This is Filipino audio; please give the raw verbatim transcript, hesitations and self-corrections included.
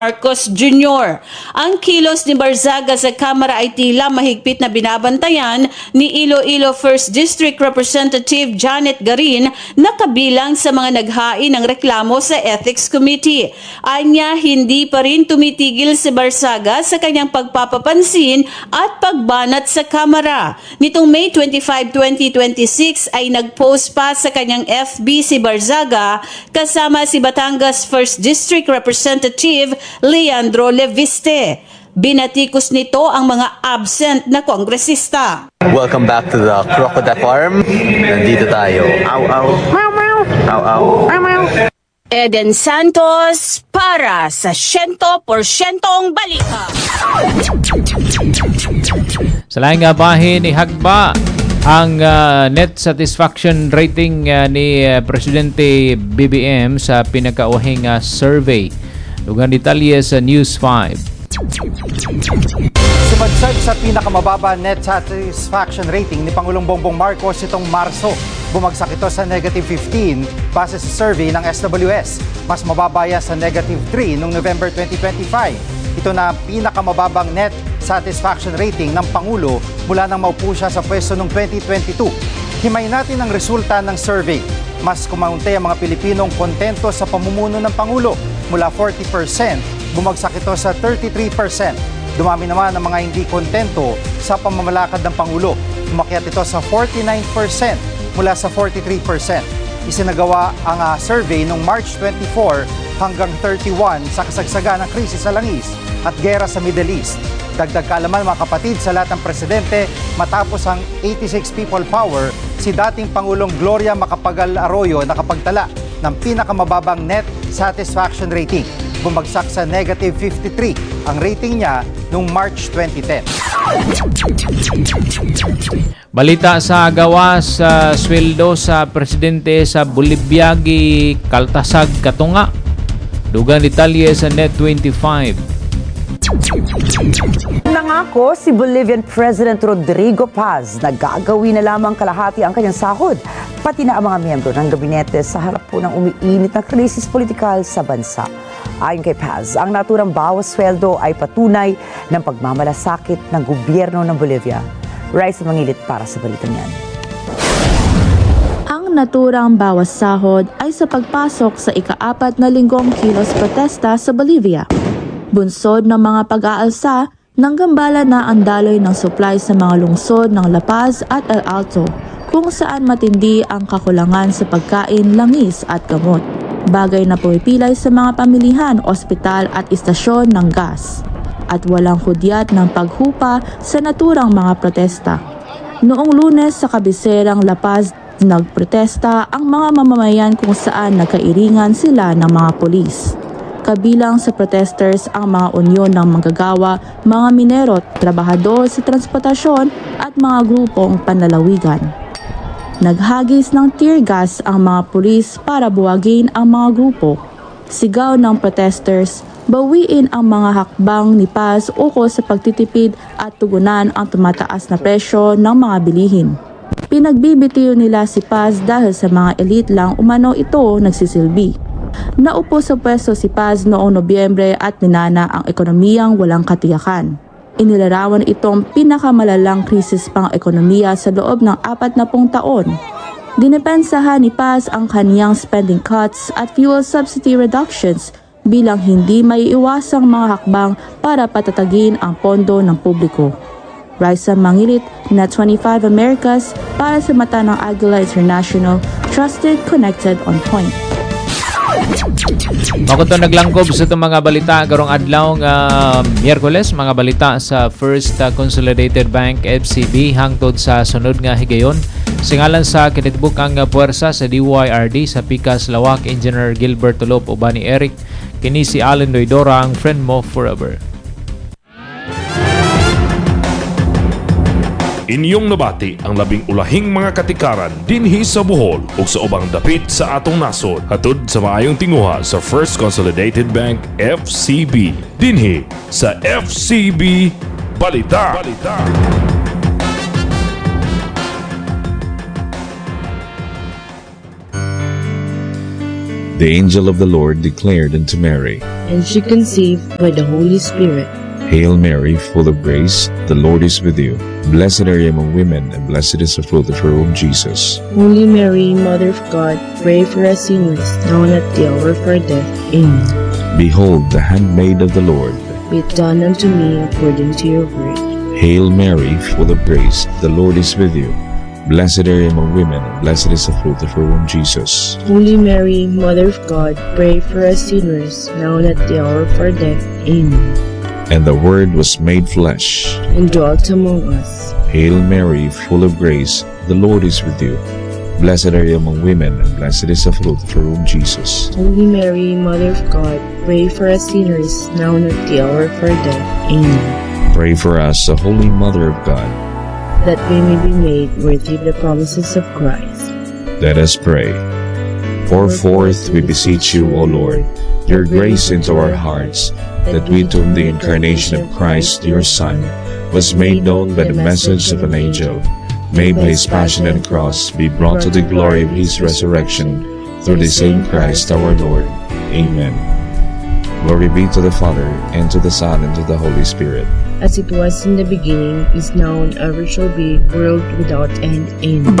Marcos Junior Ang kilos ni Barzaga sa Kamara ay tila mahigpit na binabantayan ni Iloilo first District Representative Janet Garin na kabilang sa mga naghain ng reklamo sa Ethics Committee. Anya, hindi pa rin tumitigil si Barzaga sa kanyang pagpapapansin at pagbanat sa Kamara. Nitong May twenty-five, twenty twenty-six ay nagpost pa sa kanyang F B si Barzaga kasama si Batangas first District Representative Leandro Leviste. Binatikos nito ang mga absent na kongresista. Welcome back to the Crocodile Farm. Nandito tayo. Ow, ow. Meow, meow. Ow, ow. Meow, meow. Eden Santos para sa one hundred percent balita. Sa laing nga bahin ni Hagba, ang uh, net satisfaction rating uh, ni uh, Presidente B B M sa pinakauhing uh, survey. Dugang detalye sa News five. Sumadsad sa pinakamababa net satisfaction rating ni Pangulong Bongbong Marcos itong Marso. Bumagsak ito sa negative fifteen base sa survey ng S W S. Mas mababa yan sa negative three noong November twenty twenty-five. Ito na pinakamababang net satisfaction rating ng Pangulo mula nang maupo siya sa pwesto noong twenty twenty-two. Himay natin ang resulta ng survey. Mas kumaunti ang mga Pilipinong kontento sa pamumuno ng Pangulo. Mula forty percent, bumagsak ito sa thirty-three percent. Dumami naman ang mga hindi kontento sa pamamalakad ng Pangulo. Umakyat ito sa forty-nine percent mula sa forty-three percent. Isinagawa ang uh, survey noong March twenty-four hanggang thirty-one sa kasagsagan ng krisis sa langis at gera sa Middle East. Dagdag kaalaman mga kapatid sa lahat ng presidente matapos ang eighty-six people power, si dating Pangulong Gloria Macapagal Arroyo nakapagtala ng pinakamababang net satisfaction rating. Bumagsak sa negative fifty-three ang rating niya noong March twenty ten. Balita sa gawas sa sweldo sa presidente sa Bolivia gi kaltasag katunga. Dugang detalye sa Net twenty-five. Nangako si Bolivian President Rodrigo Paz na gagawin na lamang kalahati ang kanyang sahod, pati na ang mga miyembro ng gabinete sa harap po ng umiinit na krisis politikal sa bansa. Ayon kay Paz, ang naturang bawas sweldo ay patunay ng pagmamalasakit ng gobyerno ng Bolivia. Raisa Mangilit para sa balitang yan. Ang naturang bawas sahod ay sa pagpasok sa ika-apat na linggong kilos protesta sa Bolivia. Bunsod ng mga pag-aalsa ng gambala na ang daloy ng supply sa mga lungsod ng La Paz at El Alto, kung saan matindi ang kakulangan sa pagkain, langis at gamot. Bagay na pumipilay sa mga pamilihan, ospital at istasyon ng gas. At walang hudyat ng paghupa sa naturang mga protesta. Noong Lunes sa kabiserang La Paz, nagprotesta ang mga mamamayan kung saan nagkairingan sila ng mga pulis. Kabilang sa protesters ang mga unyon ng manggagawa, mga minero, trabahador sa transportasyon at mga grupong panlalawigan. Naghagis ng tear gas ang mga pulis para buwagin ang mga grupo. Sigaw ng protesters, bawiin ang mga hakbang ni Paz ukol sa pagtitipid at tugunan ang tumataas na presyo ng mga bilihin. Pinagbibitiyo nila si Paz dahil sa mga elite lang umano ito nagsisilbi. Naupo sa pwesto si Paz noong Nobyembre at minana ang ekonomiyang walang katiyakan. Inilarawan itong pinakamalalang krisis pang ekonomiya sa loob ng apat na pung taon. Dinepensahan ni Paz ang kaniyang spending cuts at fuel subsidy reductions bilang hindi maiiwasang mga hakbang para patatagin ang pondo ng publiko. Raisa Mangilit, Net twenty-five Americas para sa mata ng Aguila International, trusted, connected, on point. Ako to naglangkob sa itong mga balita karong adlaw nga uh, Miyerkules, mga balita sa First uh, Consolidated Bank F C B hangtod sa sunod nga higayon. Singalan sa kinitibuk-ang uh, puwersa sa D Y R D sa Pikas Lawak, Engineer Gilbert Tulop uban ni Eric, kini si Allen Doidora, ang friend mo forever. Inyong nabati ang labing ulahing mga katikaran dinhi sa Bohol ug sa ubang dapit sa atong nasod. Hatod sa maayong tinguha sa First Consolidated Bank F C B dinhi sa F C B Balita. Balita. The angel of the Lord declared unto Mary, and she conceived by the Holy Spirit. Hail Mary, full of grace, the Lord is with you. Blessed are you among women, and blessed is the fruit of your womb, Jesus. Holy Mary, Mother of God, pray for us sinners, now and at the hour of our death. Amen. Behold, the handmaid of the Lord. Be it done unto me according to your word. Hail Mary, full of grace, the Lord is with you. Blessed are you among women, and blessed is the fruit of your womb, Jesus. Holy Mary, Mother of God, pray for us sinners, now and at the hour of our death. Amen. And the Word was made flesh, and dwelt among us. Hail Mary, full of grace, the Lord is with you. Blessed are you among women, and blessed is the fruit of your womb, Jesus. Holy Mary, Mother of God, pray for us sinners, now and at the hour of our death. Amen. Pray for us, the Holy Mother of God, that we may be made worthy of the promises of Christ. Let us pray. Pour forth, we beseech you, O Lord, your grace into our hearts, that we, to whom the incarnation of Christ, your Son, was made known by the message of an angel, may by his passion and cross be brought to the glory of his resurrection, through the same Christ our Lord. Amen. Glory be to the Father, and to the Son, and to the Holy Spirit. As it was in the beginning, is now, and ever shall be, world without end. Amen.